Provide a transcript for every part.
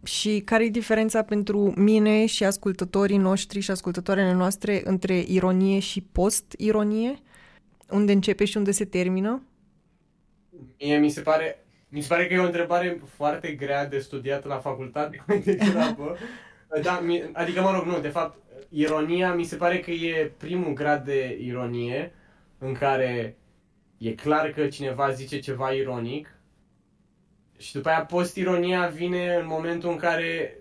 Și care e diferența pentru mine și ascultătorii noștri și ascultătoarele noastre între ironie și post-ironie? Unde începe și unde se termină? Mie mi se pare că e o întrebare foarte grea de studiat la facultate, mai degrabă. Da, adică, mă rog, nu, de fapt, ironia mi se pare că e primul grad de ironie în care e clar că cineva zice ceva ironic și după aia post-ironia vine în momentul în care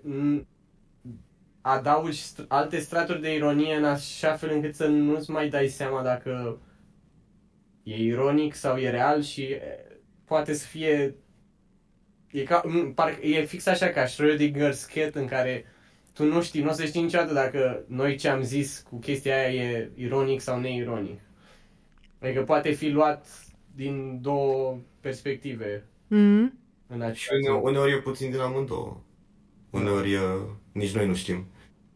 adaugi alte straturi de ironie în așa fel încât să nu-ți mai dai seama dacă e ironic sau e real și poate să fie... E fix așa ca Schrödinger's cat în care tu nu știi, nu o să știi niciodată dacă noi ce am zis cu chestia aia e ironic sau neironic. Adică poate fi luat din două perspective. Mm. Și uneori e puțin din amândouă. Uneori nici noi nu știm.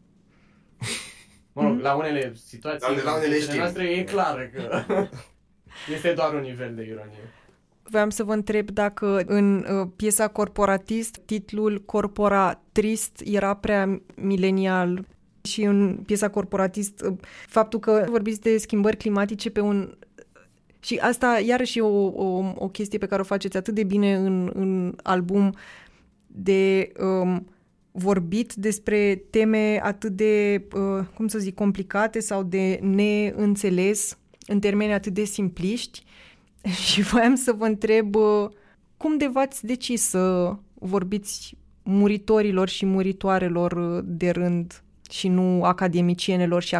Mă rog, la unele situații, la unele știm. Noastre e clar că este doar un nivel de ironie. Voiam să vă întreb dacă în piesa Corporatist titlul Corporatrist era prea milenial și în piesa Corporatist faptul că vorbiți de schimbări climatice pe un... Și asta iarăși e o chestie pe care o faceți atât de bine în album, de vorbit despre teme atât de, cum să zic, complicate sau de neînțeles în termeni atât de simpliști. Și voiam să vă întreb cum de v-ați decis să vorbiți muritorilor și muritoarelor de rând și nu academicienilor și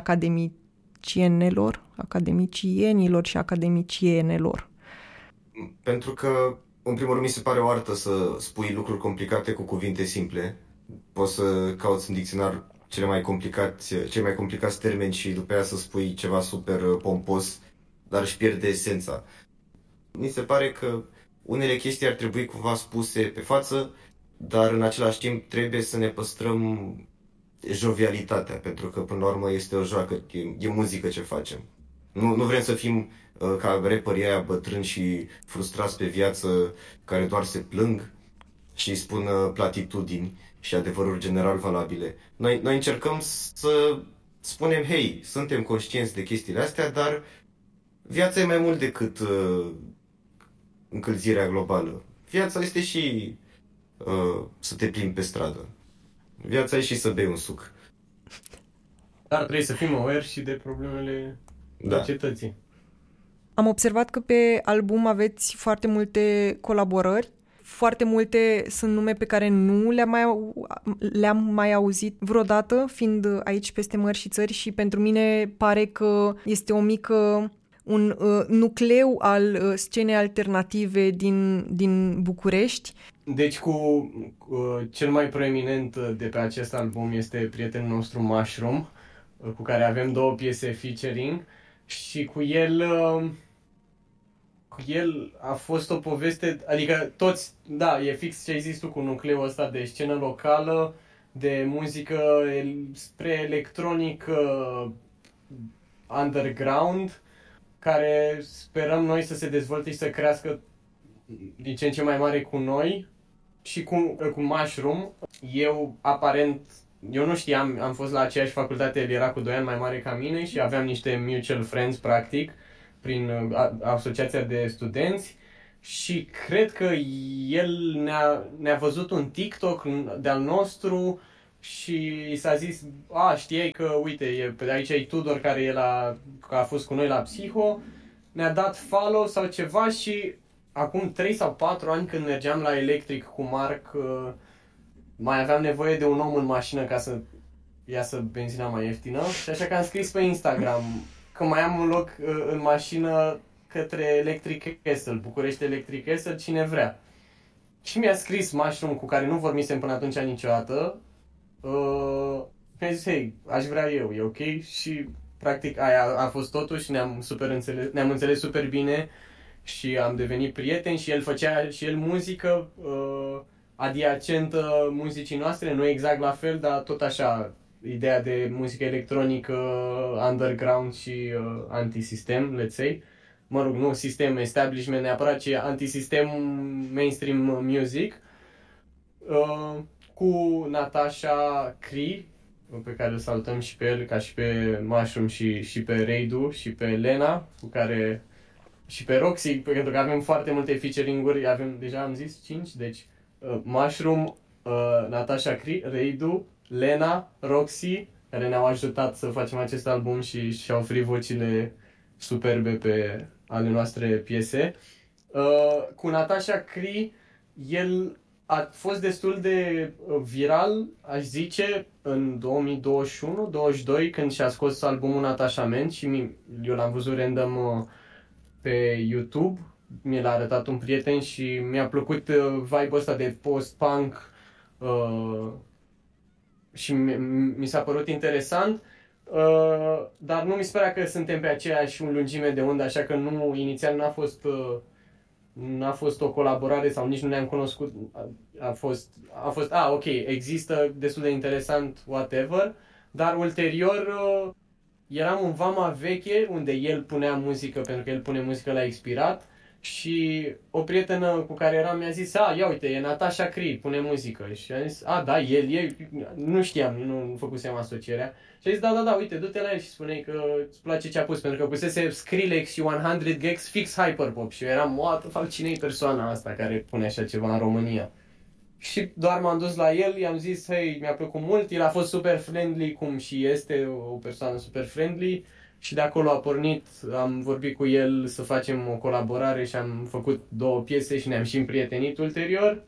academicienilor și academicienelor? Pentru că, în primul rând, mi se pare o artă să spui lucruri complicate cu cuvinte simple. Poți să cauți în dicționar cei mai complicați termeni și după aia să spui ceva super pompos, dar își pierde esența. Mi se pare că unele chestii ar trebui cumva spuse pe față, dar în același timp trebuie să ne păstrăm jovialitatea, pentru că până la urmă este o joacă, e muzică ce facem. Nu vrem să fim ca rapperii aia bătrâni și frustrați pe viață, care doar se plâng și spun platitudini și adevăruri general valabile. Noi încercăm să spunem, hei, suntem conștienți de chestiile astea, dar viața e mai mult decât încălzirea globală. Viața este și să te plimbi pe stradă. Viața e și să bei un suc. Dar trebuie să fim aware și de problemele societății. Am observat că pe album aveți foarte multe colaborări. Foarte multe sunt nume pe care nu le-am mai auzit vreodată, fiind aici peste mări și țări, și pentru mine pare că este un nucleu al scenei alternative din București. Deci cel mai proeminent de pe acest album este prietenul nostru Mushroom, cu care avem 2 piese featuring și cu el a fost o poveste, adică toți, da, e fix ce ai zis tu cu nucleul ăsta de scenă locală, de muzică spre electronică underground, care sperăm noi să se dezvolte și să crească din ce în ce mai mare cu noi și cu Mushroom. Eu nu știam, am fost la aceeași facultate, el era cu 2 ani mai mare ca mine și aveam niște mutual friends, practic, prin asociația de studenți și cred că el ne-a văzut un TikTok de-al nostru și s-a zis, știai că, uite, aici e Tudor care a fost cu noi la Psiho, ne-a dat follow sau ceva și acum 3 sau 4 ani când mergeam la Electric cu Marc, mai aveam nevoie de un om în mașină ca să iasă benzina mai ieftină și așa că am scris pe Instagram că mai am un loc în mașină către Electric Castle, București Electric Castle, cine vrea. Și mi-a scris Mushroom, cu care nu vorbisem până atunci niciodată. Mi-a zis, hei, aș vrea eu, e ok? Și practic aia a fost totul și ne-am înțeles super bine și am devenit prieteni și el făcea și el muzică adiacentă muzicii noastre, nu exact la fel, dar tot așa, ideea de muzică electronică, underground și anti-sistem, let's say. Mă rog, nu sistem, establishment neapărat, ci anti-sistem mainstream music. cu Natasha Cree, pe care îl salutăm și pe el, ca și pe Mushroom și pe Reidu și pe Lena, cu care și pe Roxy, pentru că avem foarte multe featuring-uri, deja am zis 5, deci Mushroom, Natasha Cree, Reidu, Lena, Roxy, care ne-au ajutat să facem acest album și și-au oferit vocile superbe pe ale noastre piese. Cu Natasha Cree, el a fost destul de viral, aș zice, în 2021-22, când și-a scos albumul Atașament și eu l-am văzut random pe YouTube. Mi l-a arătat un prieten și mi-a plăcut vibe-ul ăsta de post-punk și mi s-a părut interesant. Dar nu mi se părea că suntem pe aceeași lungime de undă, așa că inițial n-a fost o colaborare sau nici nu ne-am cunoscut. A fost, ok, există, destul de interesant, whatever, dar ulterior eram în Vama Veche, unde el punea muzică, pentru că el pune muzică la Expirat, și o prietenă cu care eram mi-a zis, ia uite, e Natasha Cree, pune muzică. Și am zis, da, el e, nu știam, nu făcusem asocierea. Și a zis, da, uite, du-te la el și spune că îți place ce a pus, pentru că pusese Skrillex și 100 Gex fix Hyperpop și eu eram, what the fuck, cine e persoana asta care pune așa ceva în România? Și doar m-am dus la el, i-am zis, hei, mi-a plăcut mult, el a fost super friendly, cum și este o persoană super friendly, și de acolo a pornit, am vorbit cu el să facem o colaborare și am făcut 2 piese și ne-am și împrietenit ulterior.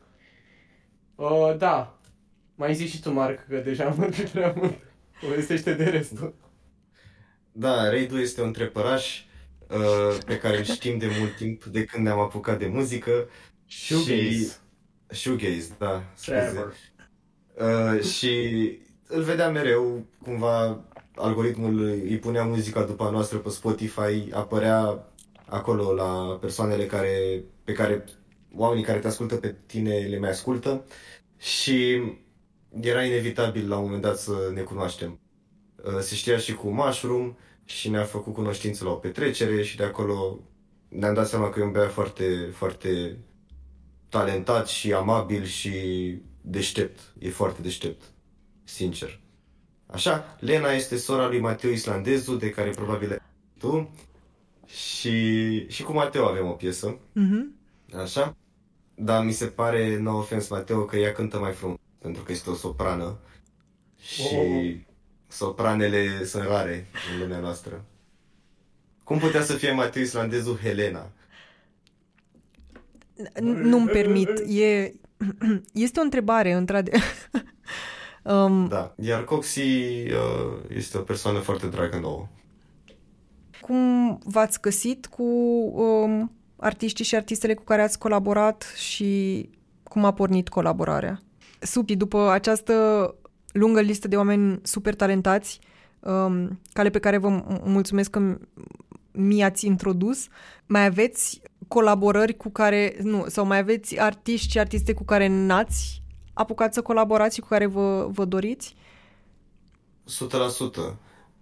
Da, mai zici și tu, Marc, că deja am vorbit prea mult, povestește de restul. Da, Reidu este un trepăraș pe care îl știm de mult timp, de când ne-am apucat de muzică. Shoegaze, da, scuze. Și îl vedeam mereu, cumva algoritmul îi punea muzica după a noastră pe Spotify, apărea acolo la persoanele pe care oamenii care te ascultă pe tine le mai ascultă și era inevitabil la un moment dat să ne cunoaștem. Se știa și cu Mushroom și ne-a făcut cunoștință la o petrecere și de acolo ne-am dat seama că e un băiat foarte, foarte talentat și amabil și deștept. E foarte deștept, sincer. Așa, Lena este sora lui Mateo Islandezu, de care probabil ai tu. Și cu Mateo avem o piesă. Așa. Dar mi se pare, no offense Mateo, că ea cântă mai frumos, pentru că este o soprană. Și sopranele sunt rare în lumea noastră. Cum putea să fie Mateo Islandezu Helena? Nu-mi permit. Este o întrebare, într-adevăr. Da, iar Coxy este o persoană foarte dragă nouă. Cum v-ați găsit cu artiștii și artistele cu care ați colaborat și cum a pornit colaborarea? Supi, după această lungă listă de oameni super talentați, pe care vă mulțumesc că mi-ați introdus, mai aveți colaborări cu care, sau mai aveți artiști și artiste cu care n-ați apucat să colaborați și cu care vă doriți? 100%.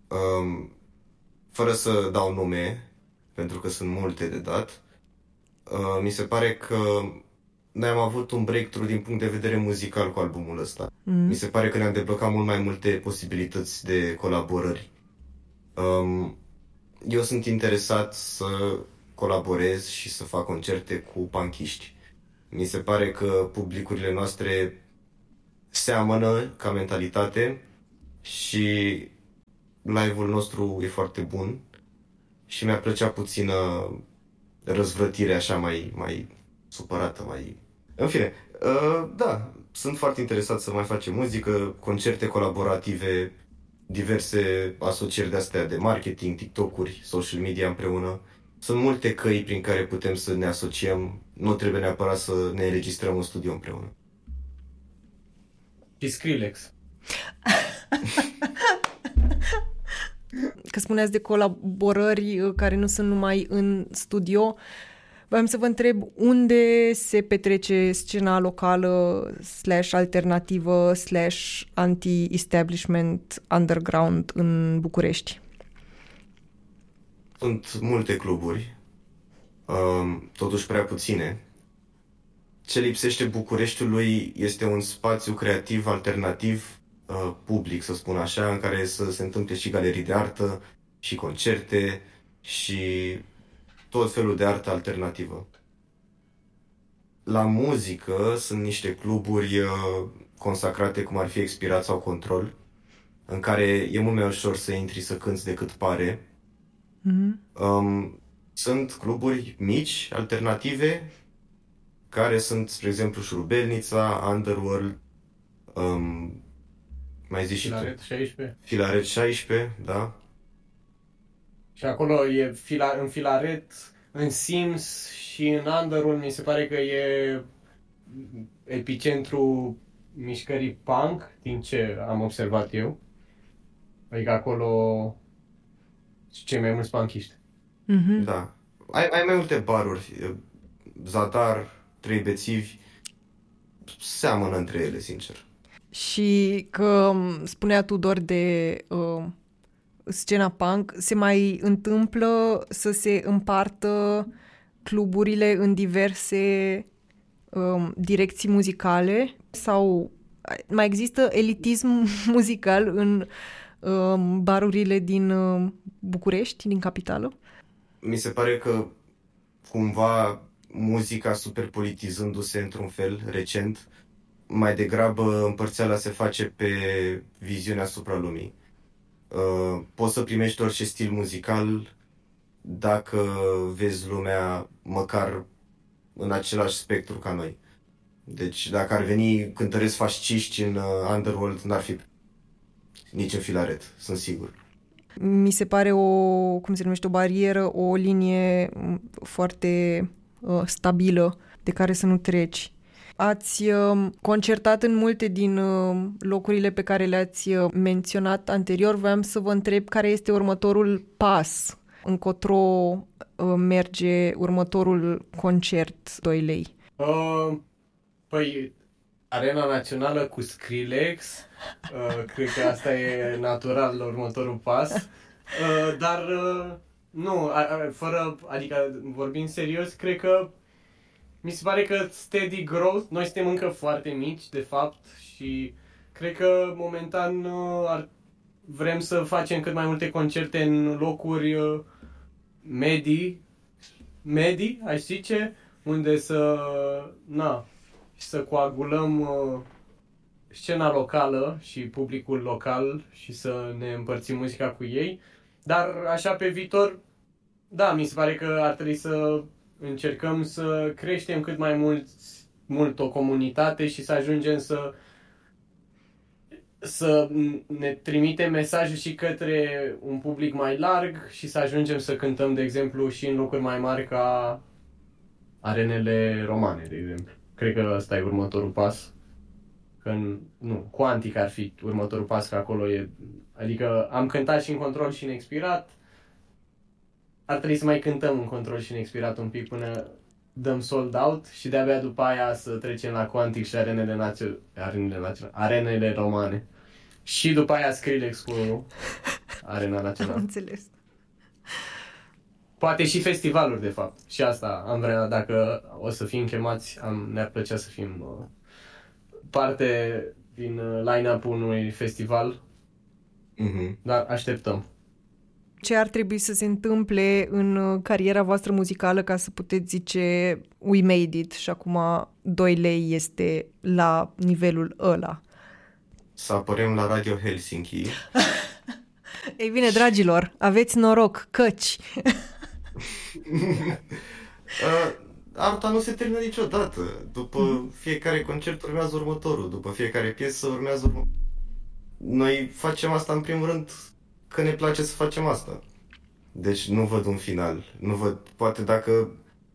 Fără să dau nume, pentru că sunt multe de dat, mi se pare că noi am avut un breakthrough din punct de vedere muzical cu albumul ăsta. Mi se pare că ne-am deblocat mult mai multe posibilități de colaborări. Eu sunt interesat să colaborez și să fac concerte cu punkiști. Mi se pare că publicurile noastre seamănă ca mentalitate și live-ul nostru e foarte bun și mi-ar plăcea puțină răzvrătire așa mai supărată, mai... În fine, da, sunt foarte interesat să mai facem muzică, concerte colaborative, diverse asocieri de-astea de marketing, TikTok-uri, social media împreună. Sunt multe căi prin care putem să ne asociem, nu trebuie neapărat să ne înregistrăm în studio împreună. Și Skrillex. Că spuneați de colaborări care nu sunt numai în studio, voiam să vă întreb unde se petrece scena locală / alternativă / anti-establishment underground în București? Sunt multe cluburi, totuși prea puține. Ce lipsește Bucureștiului este un spațiu creativ, alternativ, public, să spun așa, în care să se întâmple și galerii de artă, și concerte, și tot felul de artă alternativă. La muzică sunt niște cluburi consacrate, cum ar fi Expirat sau Control, în care e mult mai ușor să intri să cânți decât pare. Sunt cluburi mici, alternative, care sunt, spre exemplu, Șurubelnița, Underworld, mai zici și tu? Filaret 16. Filaret 16, da. Și acolo e în Filaret, în Sims și în Underworld mi se pare că e epicentru mișcării punk, din ce am observat eu. Adică acolo cei mai mulți punkiști. Da. Ai mai multe baruri. Zadar, Trei Bețivi, seamănă între ele, sincer. Și că spunea Tudor de scena punk, se mai întâmplă să se împartă cluburile în diverse direcții muzicale sau mai există elitism muzical în barurile din București, din capitală? Mi se pare că cumva muzica superpolitizându-se într-un fel recent, mai degrabă împărțeala se face pe viziunea asupra lumii. Poți să primești orice stil muzical dacă vezi lumea măcar în același spectru ca noi. Deci dacă ar veni cântăreți fasciști în Underworld, n-ar fi nici în Filaret, sunt sigur. Mi se pare cum se numește, o barieră, o linie foarte stabilă de care să nu treci. Ați concertat în multe din locurile pe care le-ați menționat anterior. Voiam să vă întreb care este următorul pas, încotro merge următorul concert 2 lei. Păi, Arena Națională cu Skrillex, cred că asta e natural următorul pas, dar nu, adică vorbind serios, cred că mi se pare că steady growth, noi suntem încă foarte mici, de fapt, și cred că momentan vrem să facem cât mai multe concerte în locuri medii, aș zice, unde să coagulăm scena locală și publicul local și să ne împărțim muzica cu ei. Dar așa pe viitor, da, mi se pare că ar trebui să încercăm să creștem cât mai mult o comunitate și să ajungem să ne trimitem mesaje și către un public mai larg și să ajungem să cântăm, de exemplu, și în locuri mai mari ca arenele romane, de exemplu. Cred că ăsta e următorul pas. Quantic ar fi următorul pas, că acolo e... Adică am cântat și în Control și în Expirat. Ar trebui să mai cântăm în Control și în Expirat un pic până dăm sold out și de-abia după aia să trecem la Quantic și arenele romane. Și după aia Skrillex cu Arena Națională. Am înțeles. Poate și festivaluri, de fapt. Și asta am vrea, dacă o să fim chemați, ne-ar plăcea să fim parte din line-up-ul unui festival. Dar așteptăm. Ce ar trebui să se întâmple în cariera voastră muzicală ca să puteți zice we made it și acum 2 lei este la nivelul ăla? Să apărem la Radio Helsinki. Ei bine, dragilor, aveți noroc, căci... Arta nu se termină niciodată. După fiecare concert urmează următorul. După fiecare piesă urmează următorul. Noi facem asta în primul rând că ne place să facem asta. Deci nu văd un final. Nu văd, poate dacă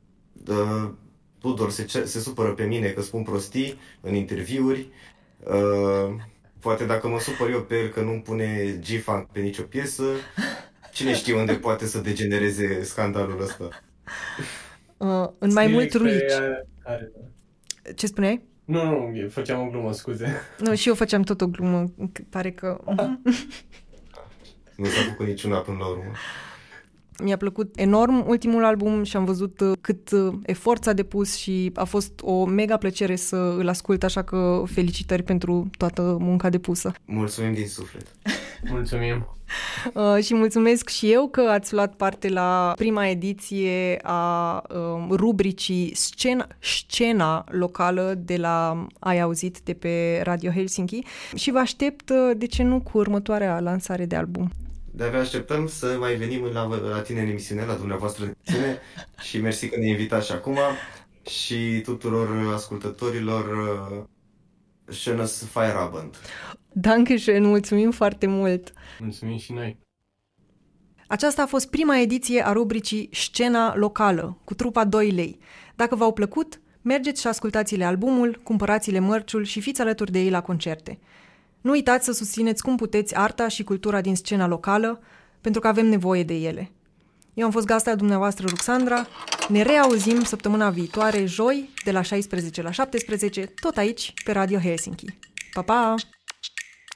Tudor se supără pe mine că spun prostii în interviuri, poate dacă mă supăr eu pe el că nu-mi pune G-Funk pe nicio piesă, cine știe unde poate să degenereze scandalul ăsta. În mai mult ruici. Ce spuneai? Nu, făceam o glumă, scuze. Nu, și eu făceam tot o glumă, pare că... Nu s-a făcut niciuna până la urmă. Mi-a plăcut enorm ultimul album și am văzut cât efort s-a depus și a fost o mega plăcere să îl ascult, așa că felicitări pentru toată munca depusă. Mulțumim din suflet! Mulțumim! Și mulțumesc și eu că ați luat parte la prima ediție a rubricii Scena locală de la Ai auzit de pe Radio Helsinki și vă aștept, de ce nu, cu următoarea lansare de album. De-abia așteptăm să mai venim la tine în emisiune, la dumneavoastră în emisiune și mersi că ne invitați și acum și tuturor ascultătorilor Schönes Feierabend. Dankeschön, mulțumim foarte mult! Mulțumim și noi! Aceasta a fost prima ediție a rubricii Scena locală, cu trupa 2 lei. Dacă v-au plăcut, mergeți și ascultați-le albumul, cumpărați-le mărciul și fiți alături de ei la concerte. Nu uitați să susțineți cum puteți arta și cultura din scena locală, pentru că avem nevoie de ele. Eu am fost gazda dumneavoastră, Ruxandra. Ne reauzim săptămâna viitoare, joi, de la 16 la 17, tot aici, pe Radio Helsinki. Pa, pa!